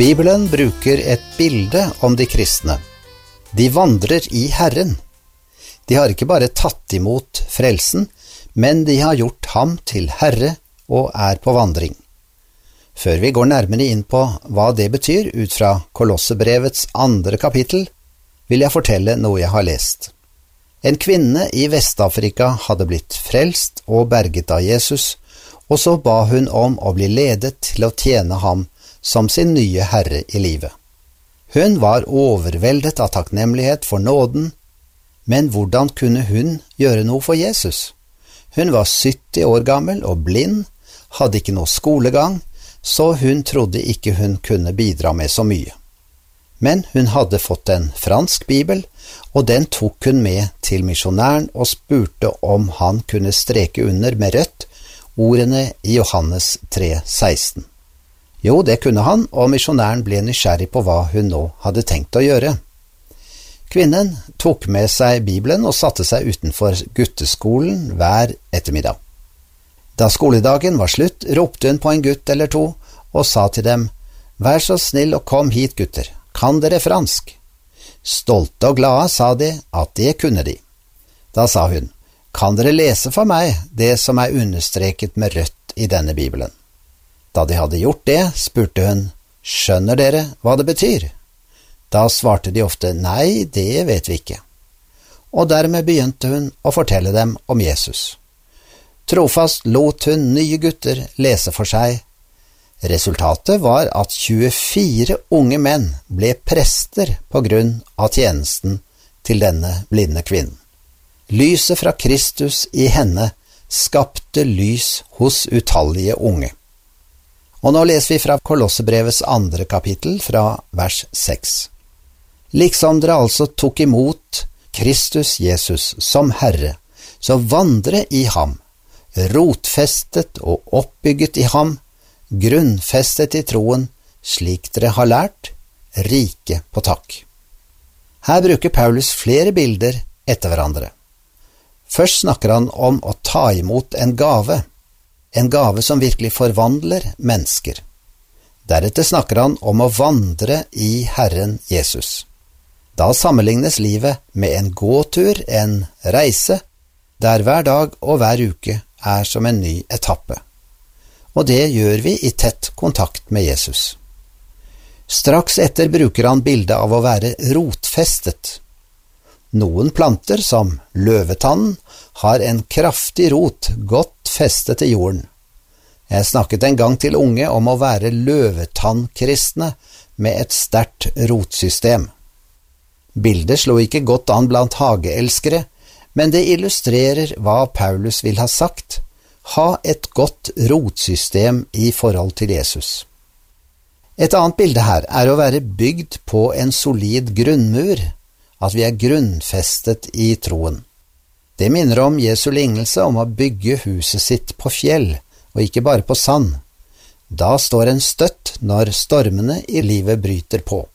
Bibelen bruker et bilde om de kristne. De vandrer i Herren. De har ikke bare tatt imot frelsen, men de har gjort ham til Herre og er på vandring. Før vi går nærmere inn på hva det betyr ut fra Kolossebrevets 2. kapittel, vil jeg fortelle noe jeg har lest. En kvinne i Vestafrika hadde blitt frelst og berget av Jesus, og så ba hun om å bli ledet til å tjene ham som sin nye herre i livet. Hun var overveldet av takknemlighet for nåden, men hvordan kunne hun gjøre noe for Jesus? Hun var 70 år gammel og blind, hadde ikke noe skolegang, så hun trodde ikke hun kunne bidra med så mye. Men hun hadde fått en fransk bibel, og den tok hun med til misjonæren og spurte om han kunne streke under med rødt ordene i Johannes 3,16. Jo, det kunne han, og misjonæren ble nysgjerrig på hva hun nå hadde tenkt å gjøre. Kvinnen tok med seg Bibelen og satte seg utenfor gutteskolen hver ettermiddag. Da skoledagen var slutt, ropte hun på en gutt eller to og sa til dem: «Vær så snill og kom hit, gutter, kan dere fransk?» Stolte og glade sa de at det kunne de. Da sa hun: «Kan dere lese for meg det som er understreket med rødt i denne Bibelen?» Da de hadde gjort det, spurte hun: «Skjønner dere hva det betyr?» Da svarte de ofte: «Nei, det vet vi ikke.» Og dermed begynte hun å fortelle dem om Jesus. Trofast lot hun nye gutter lese for seg. Resultatet var at 24 unge menn ble prester på grunn av tjenesten til denne blinde kvinnen. Lyset fra Kristus i henne skapte lys hos utallige unge. Og nå leser vi fra Kolossebrevets 2. kapittel fra vers 6. Liksom dere altså tok imot Kristus Jesus som Herre, så vandre i ham, rotfestet og oppbygget i ham, grunnfestet i troen, slik dere har lært, rike på takk. Her bruker Paulus flere bilder etter hverandre. Først snakker han om å ta imot en gave som virkelig forvandler mennesker. Deretter snakker han om å vandre i Herren Jesus. Da sammenlignes livet med en gåtur, en reise, der hver dag og hver uke er som en ny etappe. Og det gjør vi i tett kontakt med Jesus. Straks etter bruker han bildet av å være rotfestet. Noen planter, som løvetannen, har en kraftig rot godt festet i jorden. Jeg snakket en gang til unge om å være løvetannkristne med et sterkt rotsystem. Bildet slo ikke godt an blant hageelskere, men det illustrerer hva Paulus vil ha sagt: ha et godt rotsystem i forhold til Jesus. Et annet bilde her er å være bygd på en solid grunnmur, at vi er grunnfestet i troen. Det minner om Jesu lignelse om å bygge huset sitt på fjell, og ikke bare på sand. Da står en støtt når stormene i livet bryter på.